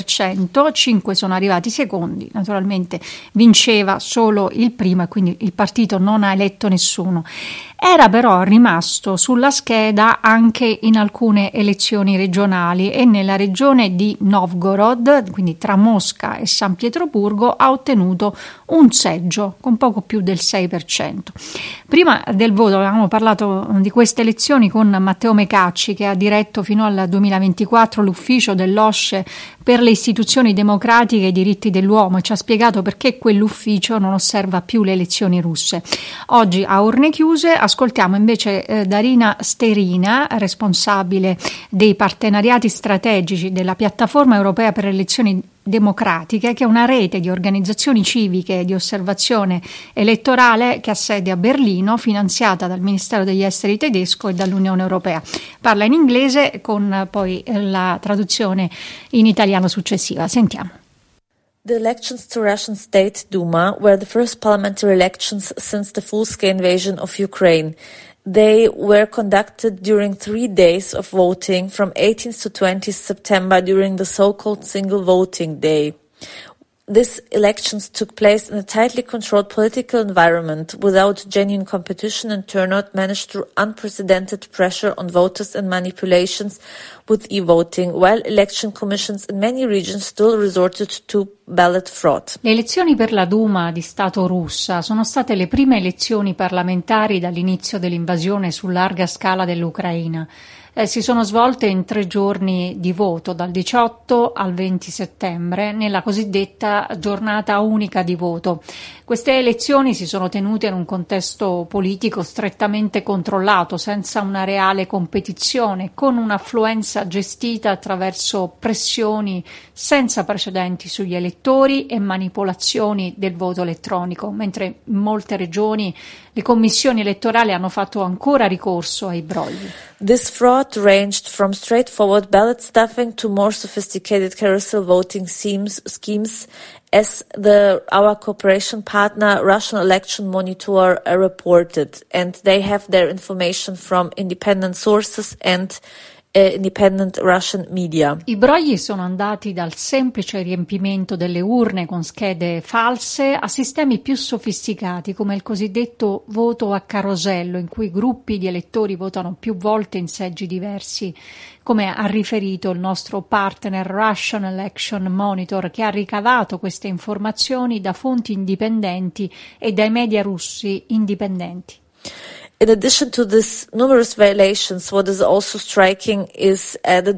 10%, 5 sono arrivati secondi, naturalmente vinceva solo il primo e quindi il partito non ha eletto nessuno. Era però rimasto sulla scheda anche in alcune elezioni regionali e nella regione di Novgorod, quindi tra Mosca e San Pietroburgo, ha ottenuto un seggio con poco più del 6%. Prima del voto avevamo parlato di queste elezioni con Matteo Mecacci, che ha diretto fino al 2024 l'ufficio dell'OSCE per le istituzioni democratiche e i diritti dell'uomo e ci ha spiegato perché quell'ufficio non osserva più le elezioni russe. Oggi a urne chiuse ascoltiamo invece Darina Sterina, responsabile dei partenariati strategici della Piattaforma Europea per le Elezioni Democratiche, che è una rete di organizzazioni civiche di osservazione elettorale che ha sede a Berlino, finanziata dal Ministero degli Esteri tedesco e dall'Unione Europea. Parla in inglese con poi la traduzione in italiano successiva. Sentiamo. The elections to Russian State Duma were the first parliamentary elections since the full-scale invasion of Ukraine. They were conducted during 3 days of voting from 18th to 20th September during the so-called single voting day. These elections took place in a tightly controlled political environment without genuine competition, and turnout managed through unprecedented pressure on voters and manipulations with e-voting, while election commissions in many regions still resorted to ballot fraud. Le elezioni per la Duma di Stato russa sono state le prime elezioni parlamentari dall'inizio dell'invasione su larga scala dell'Ucraina. Si sono svolte in 3 giorni di voto, dal 18 al 20 settembre, nella cosiddetta giornata unica di voto. Queste elezioni si sono tenute in un contesto politico strettamente controllato, senza una reale competizione, con un'affluenza gestita attraverso pressioni senza precedenti sugli elettori e manipolazioni del voto elettronico, mentre in molte regioni le commissioni elettorali hanno fatto ancora ricorso ai brogli. This fraud ranged from straightforward ballot stuffing to more sophisticated carousel voting schemes as our cooperation partner Russian Election Monitor reported, and they have their information from independent sources and independent Russian media. I brogli sono andati dal semplice riempimento delle urne con schede false a sistemi più sofisticati come il cosiddetto voto a carosello, in cui gruppi di elettori votano più volte in seggi diversi, come ha riferito il nostro partner Russian Election Monitor, che ha ricavato queste informazioni da fonti indipendenti e dai media russi indipendenti. In addition to these numerous violations, what is also striking is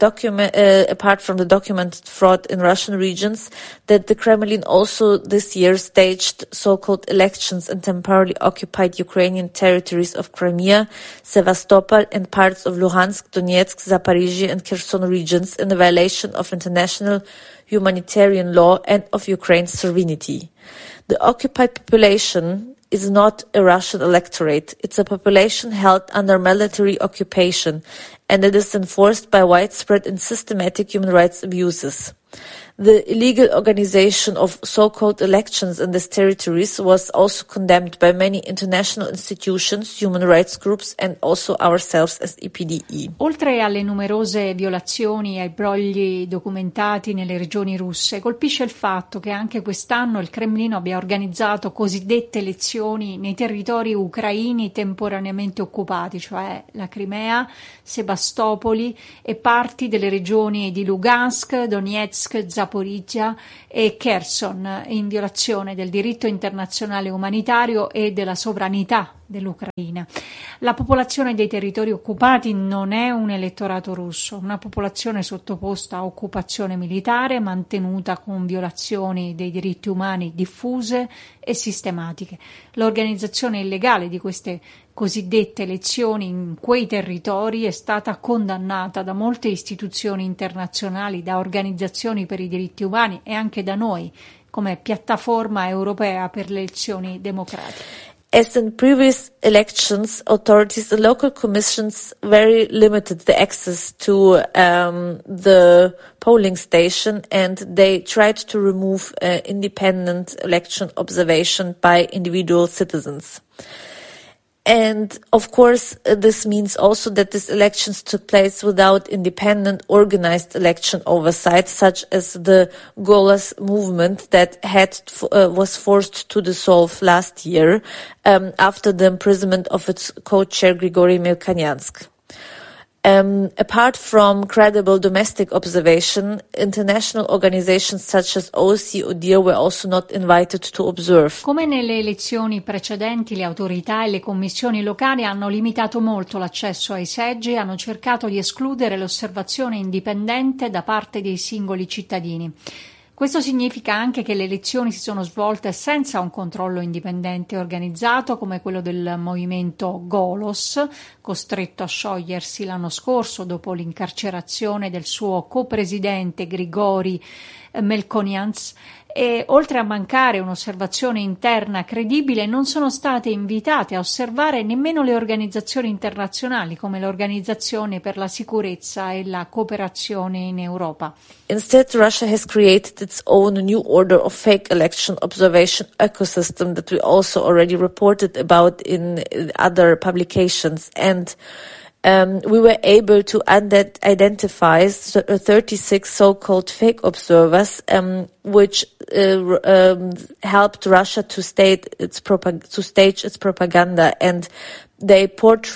apart from the documented fraud in Russian regions, that the Kremlin also this year staged so-called elections in temporarily occupied Ukrainian territories of Crimea, Sevastopol, and parts of Luhansk, Donetsk, Zaporizhia, and Kherson regions in a violation of international humanitarian law and of Ukraine's sovereignty. The occupied population is not a Russian electorate. It's a population held under military occupation, and it is enforced by widespread and systematic human rights abuses. The illegal organization of so-called elections in these territories was also condemned by many international institutions, human rights groups, and also ourselves as EPDE. Oltre alle numerose violazioni e ai brogli documentati nelle regioni russe, colpisce il fatto che anche quest'anno il Cremlino abbia organizzato cosiddette elezioni nei territori ucraini temporaneamente occupati, cioè la Crimea, Sebastopoli e parti delle regioni di Lugansk, Donetsk, Zaporizhia e Kherson, in violazione del diritto internazionale umanitario e della sovranità dell'Ucraina. La popolazione dei territori occupati non è un elettorato russo, una popolazione sottoposta a occupazione militare, mantenuta con violazioni dei diritti umani diffuse e sistematiche. L'organizzazione illegale di queste cosiddette elezioni in quei territori è stata condannata da molte istituzioni internazionali, da organizzazioni per i diritti umani e anche da noi come piattaforma europea per le elezioni democratiche. As in previous elections, authorities and local commissions very limited the access to the polling station, and they tried to remove independent election observation by individual citizens. And of course, this means also that these elections took place without independent organized election oversight, such as the Golos movement that was forced to dissolve last year after the imprisonment of its co-chair Grigory Melkonyansk. Apart from credible domestic observation, international organizations such as OSCE or ODIHR were also not invited to observe. Come nelle elezioni precedenti, le autorità e le commissioni locali hanno limitato molto l'accesso ai seggi e hanno cercato di escludere l'osservazione indipendente da parte dei singoli cittadini. Questo significa anche che le elezioni si sono svolte senza un controllo indipendente organizzato come quello del movimento Golos, costretto a sciogliersi l'anno scorso dopo l'incarcerazione del suo copresidente Grigori Melkonyansk. E oltre a mancare un'osservazione interna credibile, non sono state invitate a osservare nemmeno le organizzazioni internazionali come l'Organizzazione per la sicurezza e la cooperazione in Europa. Instead, Russia has created its own new order of fake election observation ecosystem that we also already reported about in other publications, and we were able to identify 36 so-called fake observers, which helped Russia to stage its propaganda, and they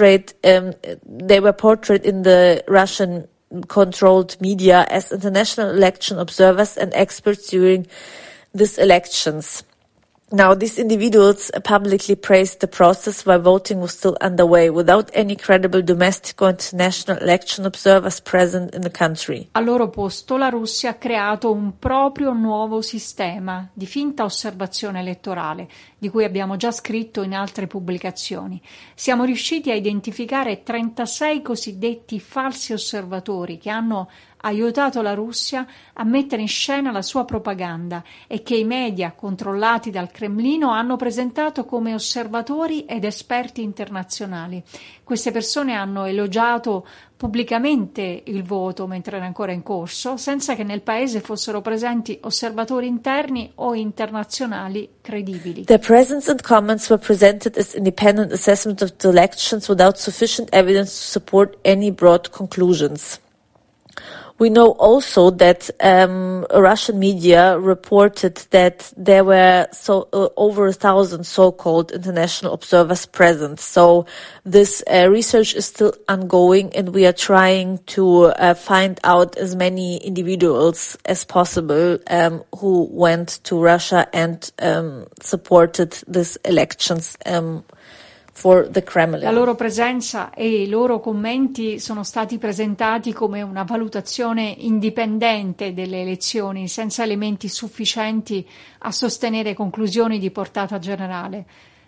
were portrayed in the Russian-controlled media as international election observers and experts during these elections. Now, these individuals publicly praised the process while voting was still underway, without any credible domestic or international election observers present in the country. Al loro posto, la Russia ha creato un proprio nuovo sistema di finta osservazione elettorale, di cui abbiamo già scritto in altre pubblicazioni. Siamo riusciti a identificare 36 cosiddetti falsi osservatori che hanno aiutato la Russia a mettere in scena la sua propaganda e che i media controllati dal Cremlino hanno presentato come osservatori ed esperti internazionali. Queste persone hanno elogiato pubblicamente il voto mentre era ancora in corso, senza che nel paese fossero presenti osservatori interni o internazionali credibili. Their presence and comments were presented as independent assessment of the elections without sufficient evidence to support any broad conclusions. We know also that Russian media reported that there were over 1,000 so-called international observers present. So this research is still ongoing, and we are trying to find out as many individuals as possible who went to Russia and supported these elections. For the Kremlin. La loro presenza e i loro commenti sono stati presentati come una valutazione indipendente delle elezioni, senza elementi sufficienti a sostenere conclusioni di portata generale.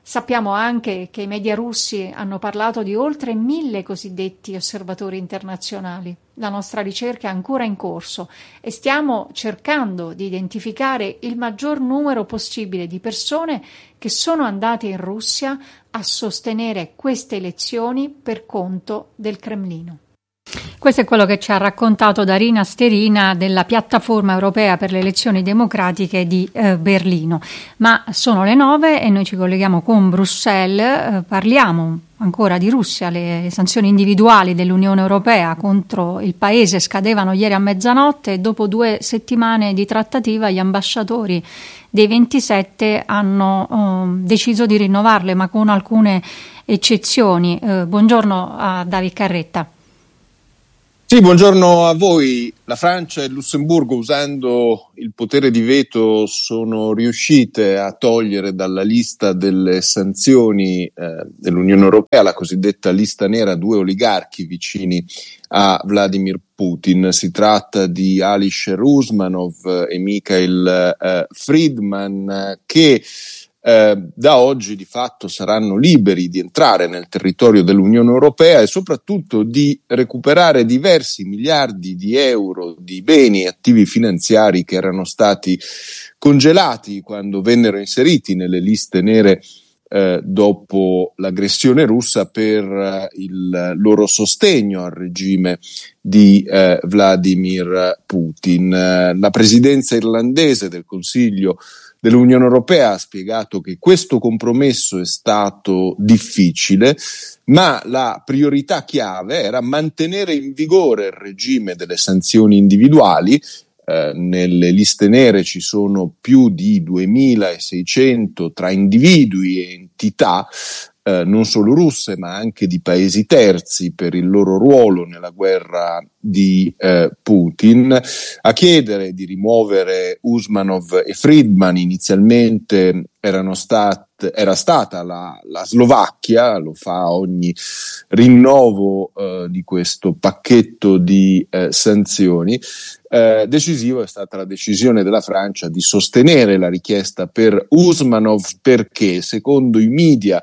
Sappiamo anche che i media russi hanno parlato di oltre 1000 cosiddetti osservatori internazionali. La nostra ricerca è ancora in corso e stiamo cercando di identificare il maggior numero possibile di persone che sono andate in Russia a sostenere queste elezioni per conto del Cremlino. Questo è quello che ci ha raccontato Darina Sterina della piattaforma europea per le elezioni democratiche di Berlino. Ma sono le 9 e noi ci colleghiamo con Bruxelles, parliamo ancora di Russia. Le sanzioni individuali dell'Unione Europea contro il paese scadevano ieri a mezzanotte e dopo 2 settimane di trattativa gli ambasciatori dei 27 hanno deciso di rinnovarle, ma con alcune eccezioni. Buongiorno a David Carretta. Sì, buongiorno a voi. La Francia e il Lussemburgo, usando il potere di veto, sono riuscite a togliere dalla lista delle sanzioni dell'Unione Europea, la cosiddetta lista nera, 2 oligarchi vicini a Vladimir Putin. Si tratta di Alisher Usmanov e Mikhail Friedman, che da oggi di fatto saranno liberi di entrare nel territorio dell'Unione Europea e soprattutto di recuperare diversi miliardi di euro di beni e attivi finanziari che erano stati congelati quando vennero inseriti nelle liste nere dopo l'aggressione russa per il loro sostegno al regime di Vladimir Putin. La presidenza irlandese del Consiglio dell'Unione Europea ha spiegato che questo compromesso è stato difficile, ma la priorità chiave era mantenere in vigore il regime delle sanzioni individuali. Nelle liste nere ci sono più di 2600 tra individui e entità, non solo russe ma anche di paesi terzi, per il loro ruolo nella guerra di Putin. A chiedere di rimuovere Usmanov e Friedman inizialmente era stata la Slovacchia. Lo fa ogni rinnovo di questo pacchetto di sanzioni. Decisiva è stata la decisione della Francia di sostenere la richiesta per Usmanov, perché secondo i media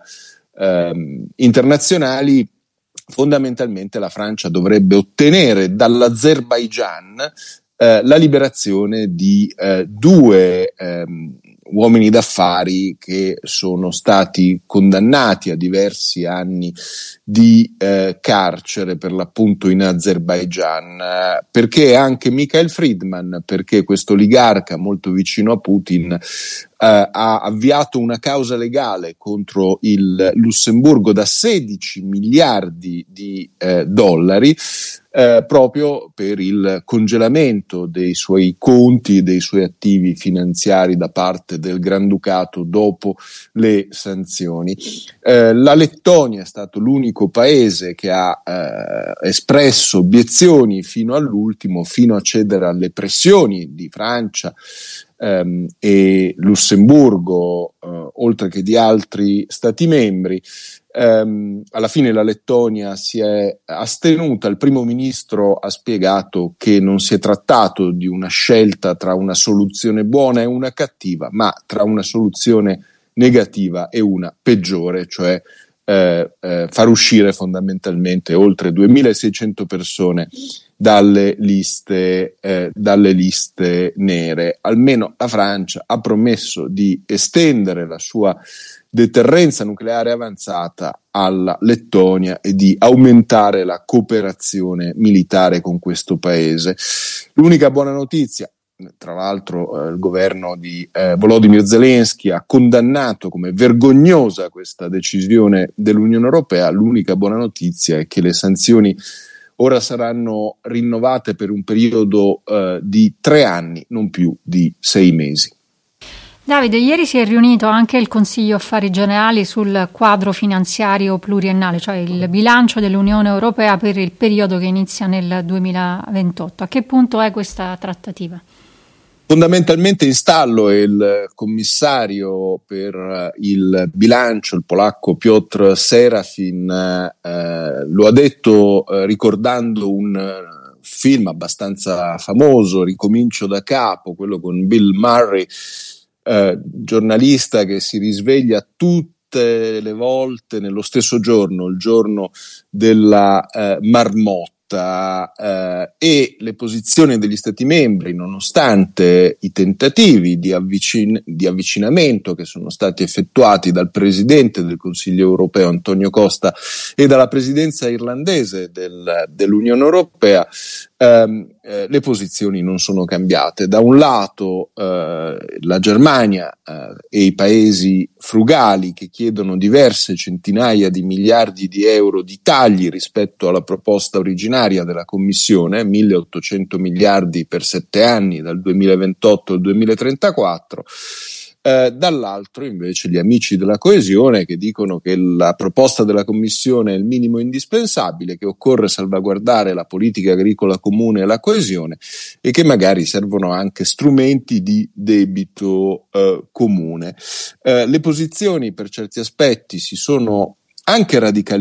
internazionali fondamentalmente la Francia dovrebbe ottenere dall'Azerbaigian la liberazione di 2 uomini d'affari che sono stati condannati a diversi anni di carcere, per l'appunto in Azerbaigian. Perché anche Mikhail Friedman? Perché questo oligarca molto vicino a Putin ha avviato una causa legale contro il Lussemburgo da 16 miliardi di dollari proprio per il congelamento dei suoi conti e dei suoi attivi finanziari da parte del Granducato dopo le sanzioni. La Lettonia è stato l'unico paese che ha espresso obiezioni fino all'ultimo, fino a cedere alle pressioni di Francia e Lussemburgo, oltre che di altri stati membri. Alla fine la Lettonia si è astenuta. Il primo ministro ha spiegato che non si è trattato di una scelta tra una soluzione buona e una cattiva, ma tra una soluzione negativa e una peggiore, cioè far uscire fondamentalmente oltre 2600 persone dalle liste nere. Almeno la Francia ha promesso di estendere la sua deterrenza nucleare avanzata alla Lettonia e di aumentare la cooperazione militare con questo paese. L'unica buona notizia, tra l'altro il governo di Volodymyr Zelensky ha condannato come vergognosa questa decisione dell'Unione Europea. L'unica buona notizia è che le sanzioni ora saranno rinnovate per un periodo di 3 anni, non più di 6 mesi. Davide, ieri si è riunito anche il Consiglio Affari Generali sul quadro finanziario pluriennale, cioè il bilancio dell'Unione Europea per il periodo che inizia nel 2028. A che punto è questa trattativa? Fondamentalmente in stallo è il commissario per il bilancio, il polacco Piotr Serafin. Lo ha detto ricordando un film abbastanza famoso, Ricomincio da capo, quello con Bill Murray, giornalista che si risveglia tutti tutte le volte nello stesso giorno, il giorno della marmotta, e le posizioni degli Stati membri, nonostante i tentativi di avvicinamento che sono stati effettuati dal Presidente del Consiglio europeo Antonio Costa e dalla Presidenza irlandese dell'Unione Europea, le posizioni non sono cambiate. Da un lato la Germania e i paesi frugali che chiedono diverse centinaia di miliardi di euro di tagli rispetto alla proposta originaria della Commissione, 1.800 miliardi per 7 anni dal 2028 al 2034. Dall'altro invece gli amici della coesione che dicono che la proposta della Commissione è il minimo indispensabile, che occorre salvaguardare la politica agricola comune e la coesione e che magari servono anche strumenti di debito comune. Le posizioni per certi aspetti si sono anche radicalizzate